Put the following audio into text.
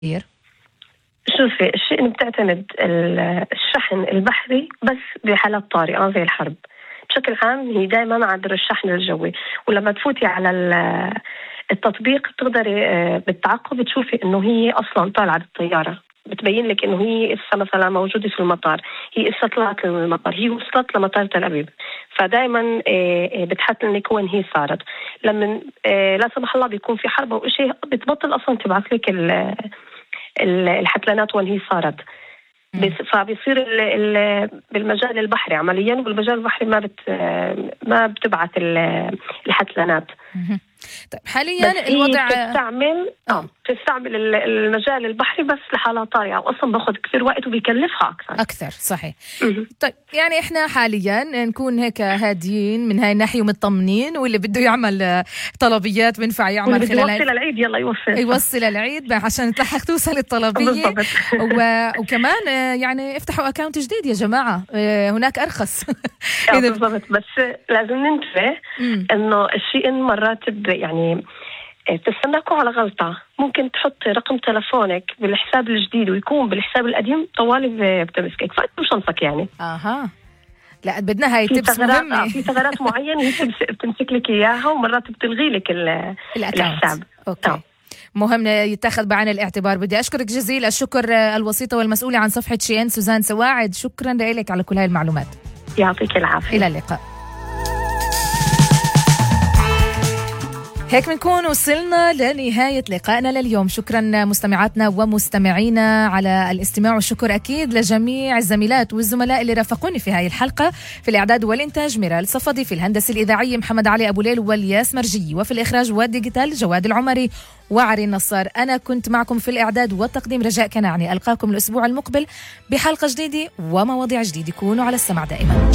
شوفي، الشيء بتعتمد الشحن البحري بس بحالات طارئة زي الحرب. بشكل عام هي دائما عبر الشحن الجوي، ولما تفوتي على التطبيق بتقدري بالتعقب تشوفي انه هي اصلا طالعة بالطيارة، بتبين لك انه هي اسا مثلا موجودة في المطار، هي اسا طلعت من المطار، هي وصلت لمطار تل أبيب. فدائما بتحط لك وين هي صارت. لما لا سمح الله بيكون في حرب او شيء بتبطل اصلا تبعث لك الحتلانات وين هي صارت. فبيصير بالمجال البحري عمليا، وبالمجال البحري ما بتبعث الحتلانات. طيب حاليا الوضع بتستعمل المجال البحري بس لحالات طارئة، واصلا باخذ كثير وقت وبيكلفها اكثر. صحيح. طيب يعني احنا حاليا نكون هيك هاديين من هاي الناحيه ومطمنين، واللي بده يعمل طلبيات بينفع يعمل خلال يوصل العيد، يلا يوصل العيد عشان تلحق توصل الطلبيه. وكمان يعني افتحوا اكاونت جديد يا جماعه، هناك ارخص. بالضبط، بس لازم ننتبه انه الشيء مرات يعني تستناكوا على غلطة. ممكن تحطي رقم تلفونك بالحساب الجديد ويكون بالحساب القديم طوالي بتمسكك، فأنت وشنطك يعني. لا بدنا هاي تبس مهمة. في ثغرات معينة هي بتمسك لك إياها، ومرات بتلغي لك الحساب. أوكي. مهم يتاخذ بعين الاعتبار. بدي أشكرك جزيل الشكر الوسيطة والمسؤولة عن صفحة شيئين سوزان سواعد، شكرا لك على كل هاي المعلومات. يعطيك العافية. إلى اللقاء. هيك بنكون وصلنا لنهاية لقائنا لليوم. شكرا مستمعاتنا ومستمعينا على الاستماع، والشكر أكيد لجميع الزميلات والزملاء اللي رافقوني في هاي الحلقة. في الإعداد والإنتاج ميرال صفدي، في الهندسة الإذاعية محمد علي أبو ليل والياس مرجي، وفي الإخراج والديجيتال جواد العمري وعري النصار. أنا كنت معكم في الإعداد والتقديم رجاء كناعني. ألقاكم الأسبوع المقبل بحلقة جديدة ومواضيع جديدة. كونوا على السمع دائما.